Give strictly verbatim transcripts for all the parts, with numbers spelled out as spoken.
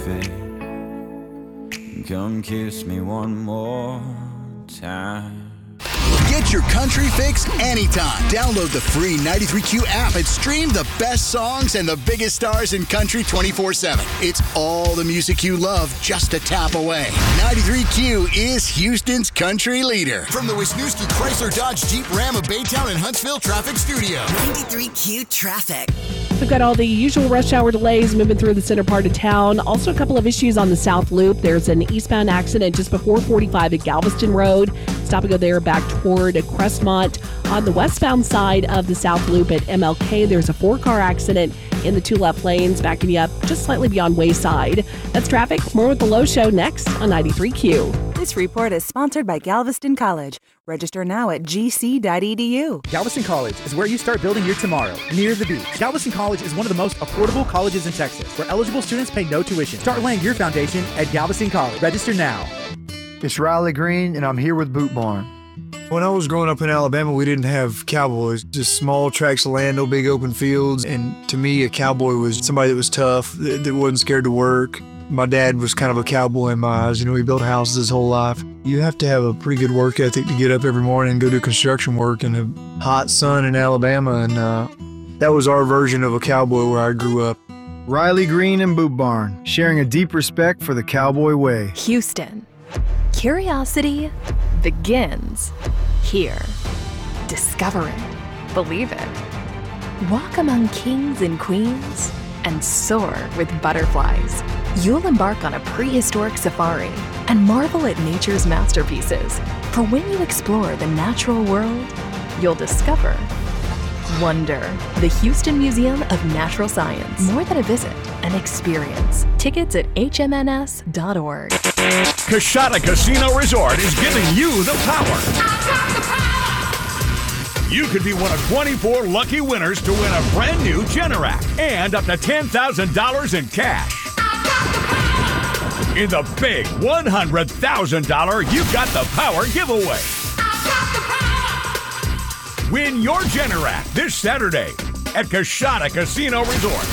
fit. Come kiss me one more time. Get your country fix anytime. Download the free ninety-three Q app and stream the best songs and the biggest stars in country twenty-four seven. It's all the music you love just a tap away. ninety-three Q is Houston's country leader. From the Wisniewski Chrysler Dodge Jeep Ram of Baytown and Huntsville Traffic Studio. ninety-three Q Traffic. We've got all the usual rush hour delays moving through the center part of town. Also a couple of issues on the South Loop. There's an eastbound accident just before forty-five at Galveston Road. Stop and go there back toward Crestmont. On the westbound side of the South Loop at M L K, there's a four-car accident in the two left lanes, backing you up just slightly beyond Wayside. That's traffic. More with the Low Show next on ninety-three Q. This report is sponsored by Galveston College. Register now at g c dot e d u. Galveston College is where you start building your tomorrow, near the beach. Galveston College is one of the most affordable colleges in Texas, where eligible students pay no tuition. Start laying your foundation at Galveston College. Register now. It's Riley Green, and I'm here with Boot Barn. When I was growing up in Alabama, we didn't have cowboys, just small tracts of land, no big open fields. And to me, a cowboy was somebody that was tough, that, that wasn't scared to work. My dad was kind of a cowboy in my eyes. You know, he built houses his whole life. You have to have a pretty good work ethic to get up every morning and go do construction work in a hot sun in Alabama. And uh, that was our version of a cowboy where I grew up. Riley Green and Boot Barn, sharing a deep respect for the cowboy way. Houston. Curiosity begins here. Discover it. Believe it. Walk among kings and queens and soar with butterflies. You'll embark on a prehistoric safari and marvel at nature's masterpieces. For when you explore the natural world, you'll discover wonder. The Houston Museum of Natural Science. More than a visit, an experience. Tickets at h m n s dot org. Coshada Casino Resort is giving you the power. the power. You could be one of twenty-four lucky winners to win a brand new Generac and up to ten thousand dollars in cash. In the big one hundred thousand dollars You Got the Power giveaway. Win your Generac this Saturday at Coshada Casino Resort.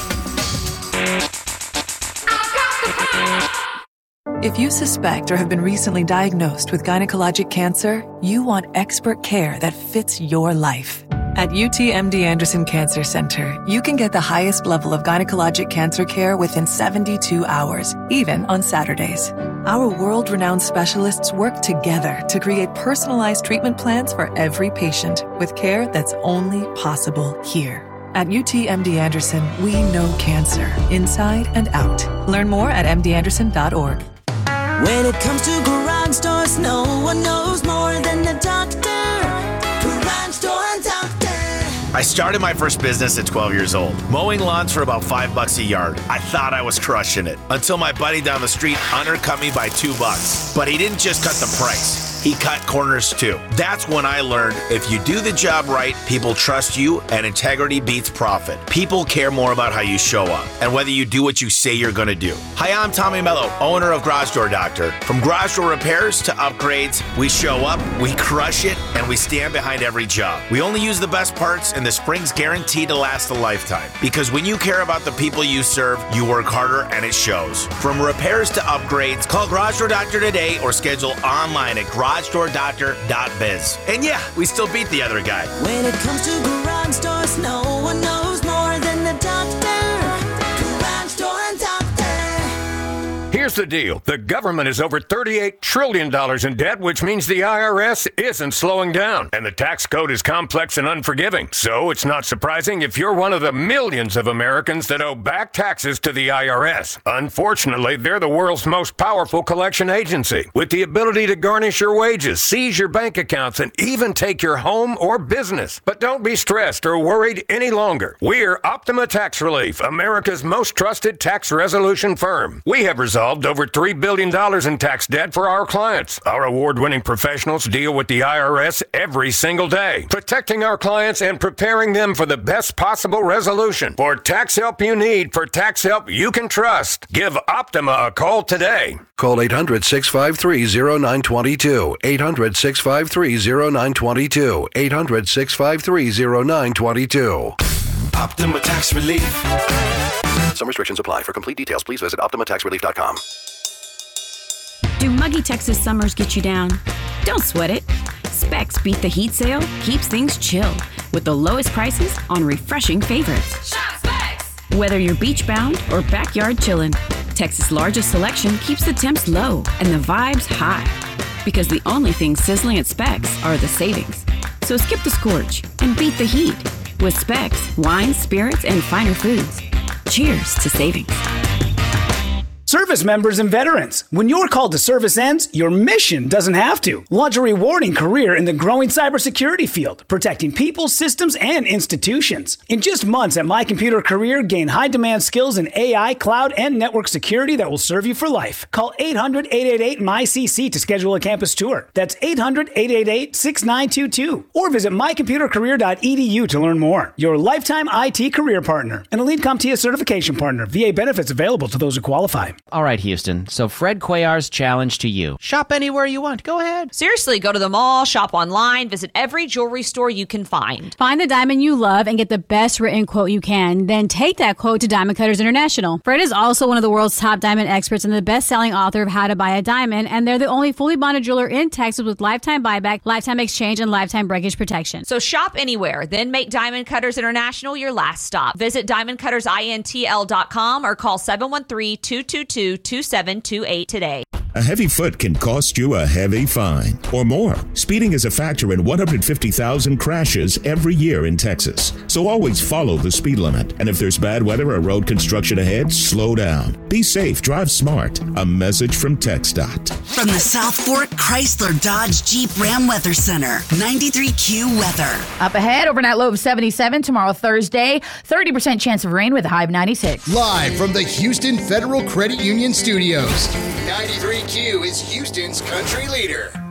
If you suspect or have been recently diagnosed with gynecologic cancer, you want expert care that fits your life. At U T M D Anderson Cancer Center, you can get the highest level of gynecologic cancer care within seventy-two hours, even on Saturdays. Our world-renowned specialists work together to create personalized treatment plans for every patient with care that's only possible here. At U T M D Anderson, we know cancer inside and out. Learn more at m d anderson dot org. When it comes to garage doors, no one knows more than the doctor. Garage Door Doctor. I started my first business at twelve years old, mowing lawns for about five bucks a yard. I thought I was crushing it until my buddy down the street undercut me by two bucks. But he didn't just cut the price. He cut corners too. That's when I learned if you do the job right, people trust you, and integrity beats profit. People care more about how you show up and whether you do what you say you're going to do. Hi, I'm Tommy Mello, owner of Garage Door Doctor. From garage door repairs to upgrades, we show up, we crush it, and we stand behind every job. We only use the best parts, and the spring's guaranteed to last a lifetime. Because when you care about the people you serve, you work harder and it shows. From repairs to upgrades, call Garage Door Doctor today or schedule online at garage door doctor dot biz. And yeah, we still beat the other guy. When it comes to garage doors, no one knows more than the doctor. Garage Door Doctor. Here's the deal. The government is over thirty-eight trillion dollars in debt, which means the I R S isn't slowing down. And the tax code is complex and unforgiving. So it's not surprising if you're one of the millions of Americans that owe back taxes to the I R S. Unfortunately, they're the world's most powerful collection agency, with the ability to garnish your wages, seize your bank accounts, and even take your home or business. But don't be stressed or worried any longer. We're Optima Tax Relief, America's most trusted tax resolution firm. We have resolved over three billion dollars in tax debt for our clients. Our award-winning professionals deal with the I R S every single day, protecting our clients and preparing them for the best possible resolution. For tax help you need, for tax help you can trust, give Optima a call today. Call eight hundred, six five three, zero nine two two, eight hundred, six five three, zero nine two two, eight hundred, six five three, zero nine two two. Optima Tax Relief. Some restrictions apply. For complete details, please visit Optima Tax Relief dot com. Do muggy Texas summers get you down? Don't sweat it. Specs Beat the Heat sale keeps things chill with the lowest prices on refreshing favorites. Shop Specs! Whether you're beach bound or backyard chillin', Texas' largest selection keeps the temps low and the vibes high. Because the only things sizzling at Specs are the savings. So skip the scorch and beat the heat with Specs, wines, spirits, and finer foods. Cheers to savings. Service members and veterans, when your call to service ends, your mission doesn't have to. Launch a rewarding career in the growing cybersecurity field, protecting people, systems, and institutions. In just months at My Computer Career, gain high-demand skills in A I, cloud, and network security that will serve you for life. Call eight hundred, eight eight eight, M Y C C to schedule a campus tour. That's eight hundred, eight eight eight, six nine two two. Or visit my computer career dot e d u to learn more. Your lifetime I T career partner. An Elite CompTIA certification partner. V A benefits available to those who qualify. All right, Houston. So Fred Cuellar's challenge to you. Shop anywhere you want. Go ahead. Seriously, go to the mall, shop online, visit every jewelry store you can find. Find the diamond you love and get the best written quote you can. Then take that quote to Diamond Cutters International. Fred is also one of the world's top diamond experts and the best-selling author of How to Buy a Diamond, and they're the only fully bonded jeweler in Texas with lifetime buyback, lifetime exchange, and lifetime breakage protection. So shop anywhere, then make Diamond Cutters International your last stop. Visit diamond cutters intl dot com or call seven one three, two two two, two seven two eight today. A heavy foot can cost you a heavy fine or more. Speeding is a factor in one hundred fifty thousand crashes every year in Texas. So always follow the speed limit. And if there's bad weather or road construction ahead, slow down. Be safe, drive smart. A message from TxDOT. From the South Fork Chrysler Dodge Jeep Ram Weather Center, ninety-three Q weather. Up ahead, overnight low of seventy-seven tomorrow Thursday, thirty percent chance of rain with a high of ninety-six. Live from the Houston Federal Credit Union Studios, ninety-three Q is Houston's country leader.